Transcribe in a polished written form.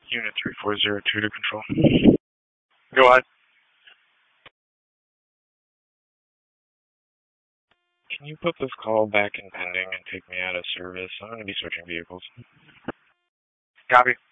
Unit 3402 to control. Go ahead. Can you put this call back in pending and take me out of service? I'm going to be switching vehicles. Copy.